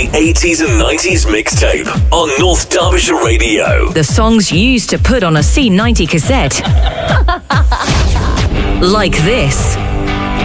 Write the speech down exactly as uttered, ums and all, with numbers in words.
the eighties and nineties mixtape on North Derbyshire Radio. The songs you used to put on a C ninety cassette. Like this.